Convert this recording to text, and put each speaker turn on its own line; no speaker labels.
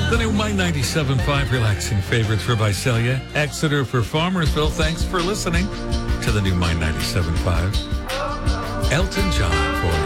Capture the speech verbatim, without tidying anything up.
The new My ninety-seven point five relaxing favorites for Visalia, Exeter for Farmersville. Thanks for listening to the new My ninety-seven point five. Elton John for